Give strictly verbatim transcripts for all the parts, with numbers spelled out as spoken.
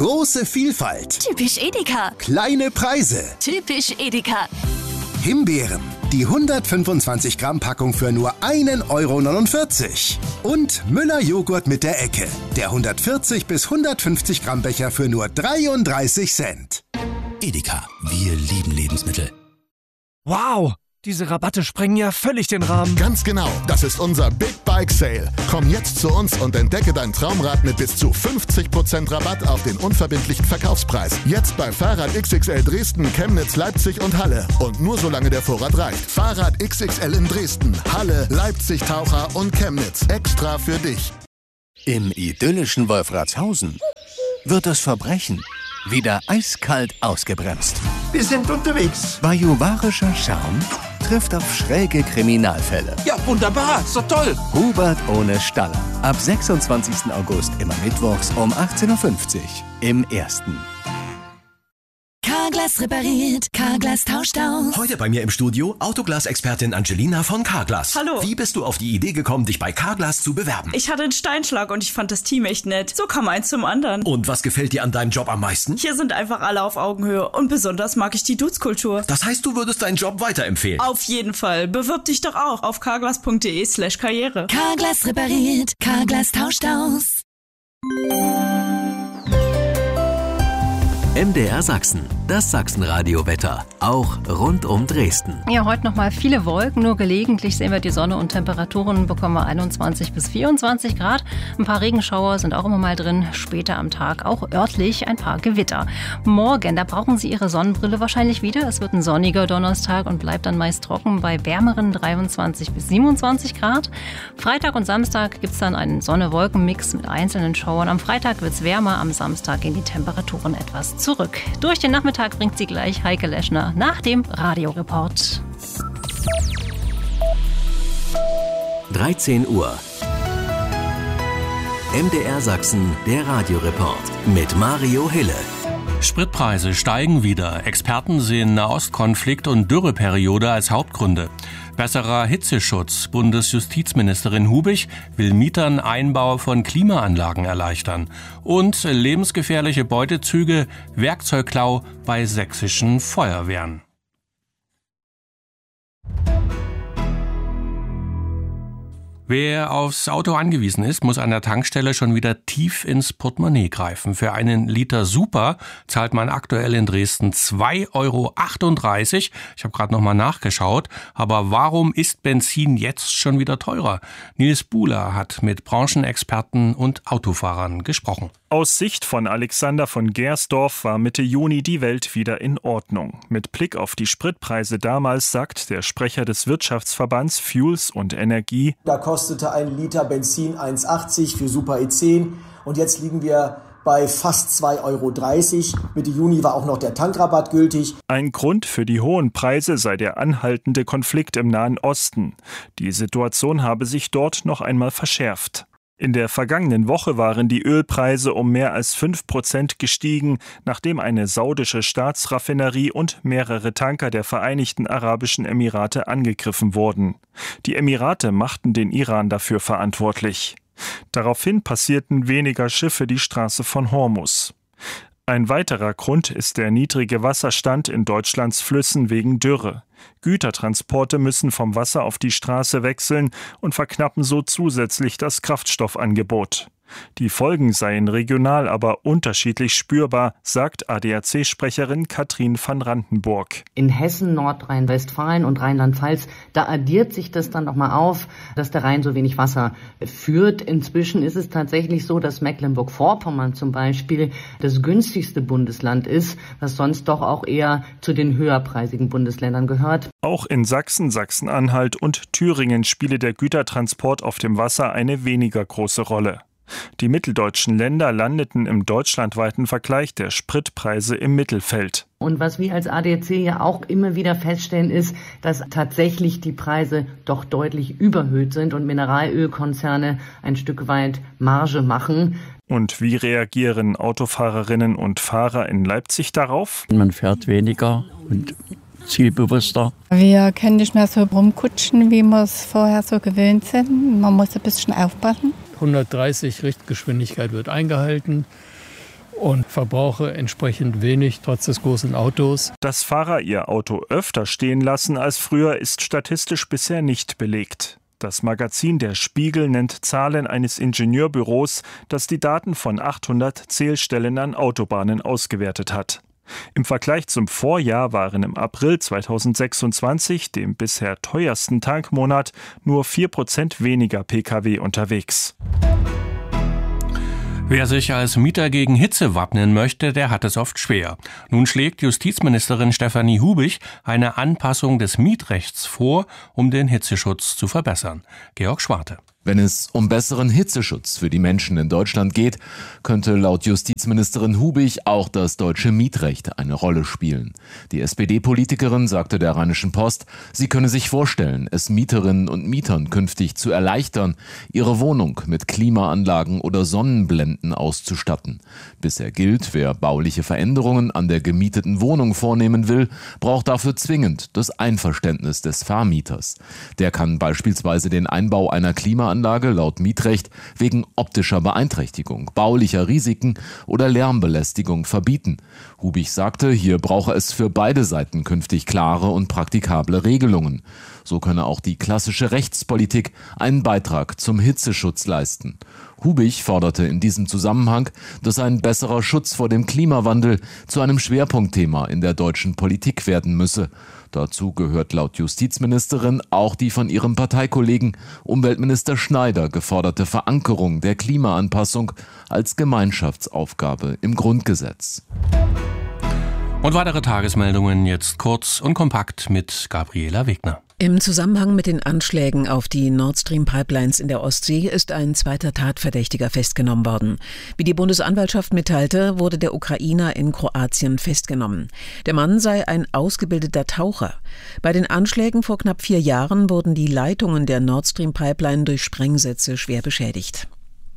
Große Vielfalt. Typisch Edeka. Kleine Preise. Typisch Edeka. Himbeeren. Die hundertfünfundzwanzig Gramm Packung für nur ein Euro neunundvierzig. Und Müller Joghurt mit der Ecke. Der hundertvierzig bis hundertfünfzig Gramm Becher für nur dreiunddreißig Cent. Edeka, wir lieben Lebensmittel. Wow, diese Rabatte sprengen ja völlig den Rahmen. Ganz genau, das ist unser Big Bike Sale. Komm jetzt zu uns und entdecke dein Traumrad mit bis zu fünfzig Prozent Rabatt auf den unverbindlichen Verkaufspreis. Jetzt bei Fahrrad X X L Dresden, Chemnitz, Leipzig und Halle. Und nur solange der Vorrat reicht. Fahrrad X X L in Dresden, Halle, Leipzig, Taucher und Chemnitz. Extra für dich. Im idyllischen Wolfratshausen wird das Verbrechen wieder eiskalt ausgebremst. Wir sind unterwegs. Bajuwarischer Charme trifft auf schräge Kriminalfälle. Ja, wunderbar, ist doch toll. Hubert ohne Staller. Ab sechsundzwanzigsten August immer mittwochs um achtzehn Uhr fünfzig im Ersten. Carglass repariert, Carglass tauscht aus. Heute bei mir im Studio Autoglas-Expertin Angelina von Carglass. Hallo. Wie bist du auf die Idee gekommen, dich bei Carglass zu bewerben? Ich hatte einen Steinschlag und ich fand das Team echt nett. So kam eins zum anderen. Und was gefällt dir an deinem Job am meisten? Hier sind einfach alle auf Augenhöhe und besonders mag ich die Dudes-Kultur. Das heißt, du würdest deinen Job weiterempfehlen? Auf jeden Fall. Bewirb dich doch auch auf carglass.de slash karriere. Carglass repariert, Carglass tauscht aus. M D R Sachsen, das Sachsenradio-Wetter, auch rund um Dresden. Ja, heute noch mal viele Wolken, nur gelegentlich sehen wir die Sonne und Temperaturen bekommen wir einundzwanzig bis vierundzwanzig Grad. Ein paar Regenschauer sind auch immer mal drin, später am Tag auch örtlich ein paar Gewitter. Morgen, da brauchen Sie Ihre Sonnenbrille wahrscheinlich wieder. Es wird ein sonniger Donnerstag und bleibt dann meist trocken bei wärmeren dreiundzwanzig bis siebenundzwanzig Grad. Freitag und Samstag gibt es dann einen Sonne-Wolken-Mix mit einzelnen Schauern. Am Freitag wird es wärmer, am Samstag gehen die Temperaturen etwas zurück. Durch den Nachmittag bringt sie gleich Heike Leschner nach dem Radioreport. dreizehn Uhr. M D R Sachsen, der Radioreport mit Mario Hille. Spritpreise steigen wieder. Experten sehen Nahostkonflikt und Dürreperiode als Hauptgründe. Besserer Hitzeschutz. Bundesjustizministerin Hubig will Mietern Einbau von Klimaanlagen erleichtern. Und lebensgefährliche Beutezüge, Werkzeugklau bei sächsischen Feuerwehren. Wer aufs Auto angewiesen ist, muss an der Tankstelle schon wieder tief ins Portemonnaie greifen. Für einen Liter Super zahlt man aktuell in Dresden zwei Euro achtunddreißig. Ich habe gerade noch mal nachgeschaut. Aber warum ist Benzin jetzt schon wieder teurer? Nils Buhler hat mit Branchenexperten und Autofahrern gesprochen. Aus Sicht von Alexander von Gersdorf war Mitte Juni die Welt wieder in Ordnung. Mit Blick auf die Spritpreise damals sagt der Sprecher des Wirtschaftsverbands Fuels und Energie: Da kostete ein Liter Benzin eins achtzig für Super E zehn und jetzt liegen wir bei fast zwei Euro dreißig. Mitte Juni war auch noch der Tankrabatt gültig. Ein Grund für die hohen Preise sei der anhaltende Konflikt im Nahen Osten. Die Situation habe sich dort noch einmal verschärft. In der vergangenen Woche waren die Ölpreise um mehr als fünf Prozent gestiegen, nachdem eine saudische Staatsraffinerie und mehrere Tanker der Vereinigten Arabischen Emirate angegriffen wurden. Die Emirate machten den Iran dafür verantwortlich. Daraufhin passierten weniger Schiffe die Straße von Hormuz. Ein weiterer Grund ist der niedrige Wasserstand in Deutschlands Flüssen wegen Dürre. Gütertransporte müssen vom Wasser auf die Straße wechseln und verknappen so zusätzlich das Kraftstoffangebot. Die Folgen seien regional aber unterschiedlich spürbar, sagt A D A C-Sprecherin Katrin van Randenburg. In Hessen, Nordrhein-Westfalen und Rheinland-Pfalz, da addiert sich das dann nochmal auf, dass der Rhein so wenig Wasser führt. Inzwischen ist es tatsächlich so, dass Mecklenburg-Vorpommern zum Beispiel das günstigste Bundesland ist, was sonst doch auch eher zu den höherpreisigen Bundesländern gehört. Auch in Sachsen, Sachsen-Anhalt und Thüringen spiele der Gütertransport auf dem Wasser eine weniger große Rolle. Die mitteldeutschen Länder landeten im deutschlandweiten Vergleich der Spritpreise im Mittelfeld. Und was wir als A D A C ja auch immer wieder feststellen, ist, dass tatsächlich die Preise doch deutlich überhöht sind und Mineralölkonzerne ein Stück weit Marge machen. Und wie reagieren Autofahrerinnen und Fahrer in Leipzig darauf? Man fährt weniger und zielbewusster. Wir können nicht mehr so rumkutschen, wie wir es vorher so gewöhnt sind. Man muss ein bisschen aufpassen. hundertdreißig Richtgeschwindigkeit wird eingehalten und verbrauche entsprechend wenig, trotz des großen Autos. Dass Fahrer ihr Auto öfter stehen lassen als früher, ist statistisch bisher nicht belegt. Das Magazin Der Spiegel nennt Zahlen eines Ingenieurbüros, das die Daten von achthundert Zählstellen an Autobahnen ausgewertet hat. Im Vergleich zum Vorjahr waren im April zweitausendsechsundzwanzig, dem bisher teuersten Tankmonat, nur vier Prozent weniger Pkw unterwegs. Wer sich als Mieter gegen Hitze wappnen möchte, der hat es oft schwer. Nun schlägt Justizministerin Stefanie Hubich eine Anpassung des Mietrechts vor, um den Hitzeschutz zu verbessern. Georg Schwarte. Wenn es um besseren Hitzeschutz für die Menschen in Deutschland geht, könnte laut Justizministerin Hubich auch das deutsche Mietrecht eine Rolle spielen. Die S P D-Politikerin sagte der Rheinischen Post, sie könne sich vorstellen, es Mieterinnen und Mietern künftig zu erleichtern, ihre Wohnung mit Klimaanlagen oder Sonnenblenden auszustatten. Bisher gilt, wer bauliche Veränderungen an der gemieteten Wohnung vornehmen will, braucht dafür zwingend das Einverständnis des Vermieters. Der kann beispielsweise den Einbau einer Klimaanlage Anlage laut Mietrecht wegen optischer Beeinträchtigung, baulicher Risiken oder Lärmbelästigung verbieten. Hubich sagte, hier brauche es für beide Seiten künftig klare und praktikable Regelungen. So könne auch die klassische Rechtspolitik einen Beitrag zum Hitzeschutz leisten. Hubich forderte in diesem Zusammenhang, dass ein besserer Schutz vor dem Klimawandel zu einem Schwerpunktthema in der deutschen Politik werden müsse. Dazu gehört laut Justizministerin auch die von ihrem Parteikollegen Umweltminister Schneider geforderte Verankerung der Klimaanpassung als Gemeinschaftsaufgabe im Grundgesetz. Und weitere Tagesmeldungen jetzt kurz und kompakt mit Gabriela Wegner. Im Zusammenhang mit den Anschlägen auf die Nord Stream Pipelines in der Ostsee ist ein zweiter Tatverdächtiger festgenommen worden. Wie die Bundesanwaltschaft mitteilte, wurde der Ukrainer in Kroatien festgenommen. Der Mann sei ein ausgebildeter Taucher. Bei den Anschlägen vor knapp vier Jahren wurden die Leitungen der Nord Stream Pipeline durch Sprengsätze schwer beschädigt.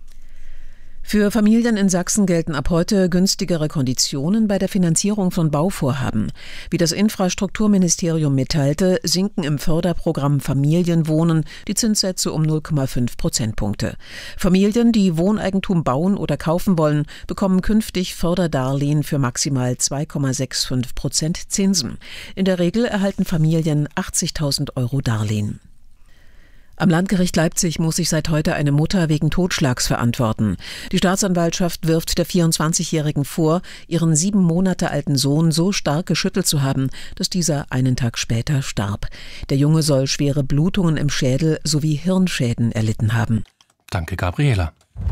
Für Familien in Sachsen gelten ab heute günstigere Konditionen bei der Finanzierung von Bauvorhaben. Wie das Infrastrukturministerium mitteilte, sinken im Förderprogramm Familienwohnen die Zinssätze um null Komma fünf Prozentpunkte. Familien, die Wohneigentum bauen oder kaufen wollen, bekommen künftig Förderdarlehen für maximal zwei Komma fünfundsechzig Prozent Zinsen. In der Regel erhalten Familien achtzigtausend Euro Darlehen. Am Landgericht Leipzig muss sich seit heute eine Mutter wegen Totschlags verantworten. Die Staatsanwaltschaft wirft der vierundzwanzigjährigen vor, ihren sieben Monate alten Sohn so stark geschüttelt zu haben, dass dieser einen Tag später starb. Der Junge soll schwere Blutungen im Schädel sowie Hirnschäden erlitten haben. Danke, Gabriela.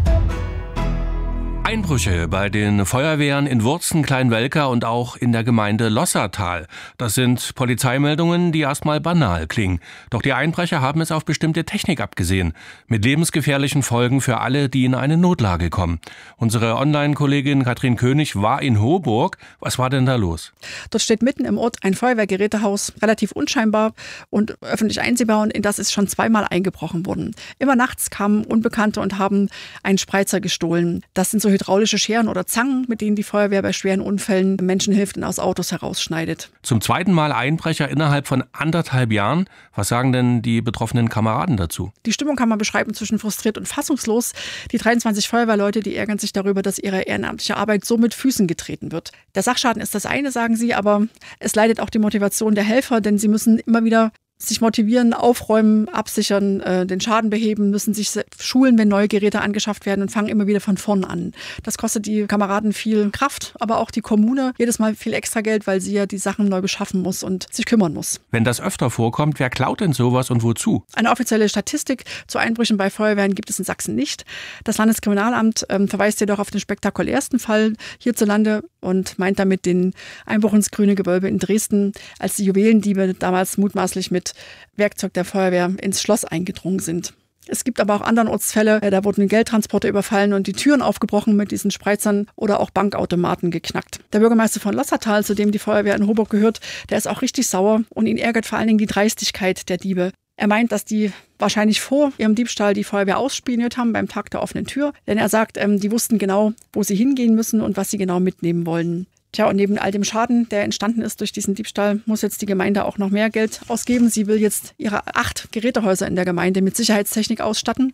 Einbrüche bei den Feuerwehren in Wurzen, Kleinwelker und auch in der Gemeinde Lossertal. Das sind Polizeimeldungen, die erstmal banal klingen. Doch die Einbrecher haben es auf bestimmte Technik abgesehen. Mit lebensgefährlichen Folgen für alle, die in eine Notlage kommen. Unsere Online-Kollegin Katrin König war in Hoburg. Was war denn da los? Dort steht mitten im Ort ein Feuerwehrgerätehaus, relativ unscheinbar und öffentlich einsehbar. Und in das ist schon zweimal eingebrochen worden. Immer nachts kamen Unbekannte und haben einen Spreizer gestohlen. Das sind so hydraulische Scheren oder Zangen, mit denen die Feuerwehr bei schweren Unfällen Menschen hilft und aus Autos herausschneidet. Zum zweiten Mal Einbrecher innerhalb von anderthalb Jahren. Was sagen denn die betroffenen Kameraden dazu? Die Stimmung kann man beschreiben zwischen frustriert und fassungslos. Die dreiundzwanzig Feuerwehrleute, die ärgern sich darüber, dass ihre ehrenamtliche Arbeit so mit Füßen getreten wird. Der Sachschaden ist das eine, sagen sie, aber es leidet auch die Motivation der Helfer, denn sie müssen immer wieder sich motivieren, aufräumen, absichern, äh, den Schaden beheben, müssen sich schulen, wenn neue Geräte angeschafft werden und fangen immer wieder von vorn an. Das kostet die Kameraden viel Kraft, aber auch die Kommune jedes Mal viel extra Geld, weil sie ja die Sachen neu beschaffen muss und sich kümmern muss. Wenn das öfter vorkommt, wer klaut denn sowas und wozu? Eine offizielle Statistik zu Einbrüchen bei Feuerwehren gibt es in Sachsen nicht. Das Landeskriminalamt ähm, verweist jedoch auf den spektakulärsten Fall hierzulande und meint damit den Einbruch ins Grüne Gewölbe in Dresden, als die Juwelendiebe damals mutmaßlich mit Werkzeug der Feuerwehr ins Schloss eingedrungen sind. Es gibt aber auch andernorts Fälle, da wurden Geldtransporter überfallen und die Türen aufgebrochen mit diesen Spreizern oder auch Bankautomaten geknackt. Der Bürgermeister von Lossertal, zu dem die Feuerwehr in Hoburg gehört, der ist auch richtig sauer und ihn ärgert vor allen Dingen die Dreistigkeit der Diebe. Er meint, dass die wahrscheinlich vor ihrem Diebstahl die Feuerwehr ausspioniert haben beim Tag der offenen Tür. Denn er sagt, ähm, die wussten genau, wo sie hingehen müssen und was sie genau mitnehmen wollen. Tja, und neben all dem Schaden, der entstanden ist durch diesen Diebstahl, muss jetzt die Gemeinde auch noch mehr Geld ausgeben. Sie will jetzt ihre acht Gerätehäuser in der Gemeinde mit Sicherheitstechnik ausstatten.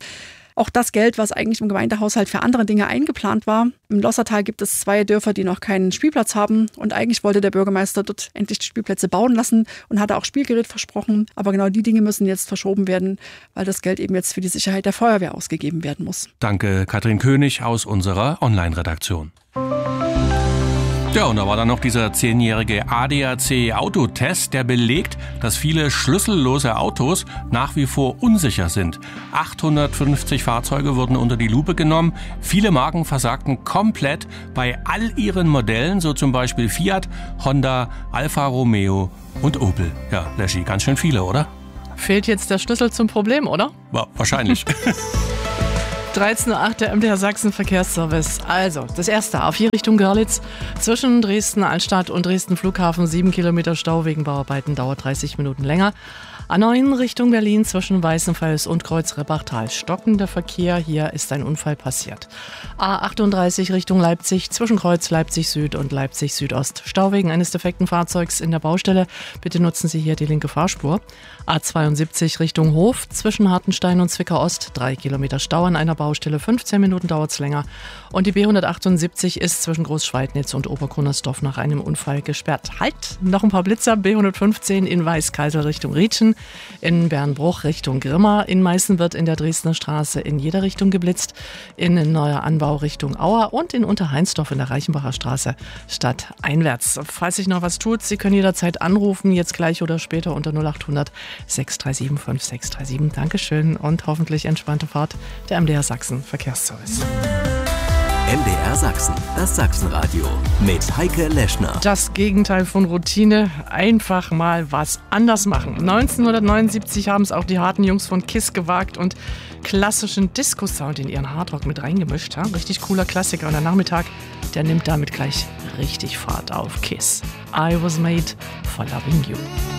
Auch das Geld, was eigentlich im Gemeindehaushalt für andere Dinge eingeplant war. Im Lossertal gibt es zwei Dörfer, die noch keinen Spielplatz haben. Und eigentlich wollte der Bürgermeister dort endlich die Spielplätze bauen lassen und hatte auch Spielgerät versprochen. Aber genau die Dinge müssen jetzt verschoben werden, weil das Geld eben jetzt für die Sicherheit der Feuerwehr ausgegeben werden muss. Danke, Katrin König aus unserer Online-Redaktion. Ja, und da war dann noch dieser zehnjährige A D A C-Autotest, der belegt, dass viele schlüssellose Autos nach wie vor unsicher sind. achthundertfünfzig Fahrzeuge wurden unter die Lupe genommen. Viele Marken versagten komplett bei all ihren Modellen, so zum Beispiel Fiat, Honda, Alfa Romeo und Opel. Ja, Leschi, ganz schön viele, oder? Fehlt jetzt der Schlüssel zum Problem, oder? Ja, wahrscheinlich. dreizehn Uhr acht, der M D R Sachsen Verkehrsservice. Also, das erste, auf hier Richtung Görlitz. Zwischen Dresden Altstadt und Dresden Flughafen sieben Kilometer Stau wegen Bauarbeiten, dauert dreißig Minuten länger. A neun Richtung Berlin zwischen Weißenfels und Kreuz-Reppachtal. Stockender Verkehr, hier ist ein Unfall passiert. A achtunddreißig Richtung Leipzig zwischen Kreuz Leipzig Süd und Leipzig Südost. Stau wegen eines defekten Fahrzeugs in der Baustelle. Bitte nutzen Sie hier die linke Fahrspur. A zweiundsiebzig Richtung Hof zwischen Hartenstein und Zwickau Ost. Drei Kilometer Stau an einer Baustelle, fünfzehn Minuten dauert es länger. Und die B hundertachtundsiebzig ist zwischen Großschweidnitz und Oberkunnersdorf nach einem Unfall gesperrt. Halt, noch ein paar Blitzer. B hundertfünfzehn in Weißkaiser Richtung Rietschen. In Bernbruch Richtung Grimma. In Meißen wird in der Dresdner Straße in jeder Richtung geblitzt. In Neuer Anbau Richtung Auer und in Unterheinsdorf in der Reichenbacher Straße stadteinwärts. Falls sich noch was tut, Sie können jederzeit anrufen, jetzt gleich oder später unter null achthundert sechs drei sieben fünf sechs drei sieben. Dankeschön und hoffentlich entspannte Fahrt. Der M D R Sachsen Verkehrsservice. M D R Sachsen, das Sachsenradio mit Heike Leschner. Das Gegenteil von Routine, einfach mal was anders machen. neunzehnhundertneunundsiebzig haben es auch die harten Jungs von KISS gewagt und klassischen Disco-Sound in ihren Hardrock mit reingemischt. Ja? Richtig cooler Klassiker und der Nachmittag, der nimmt damit gleich richtig Fahrt auf. KISS, I was made for loving you.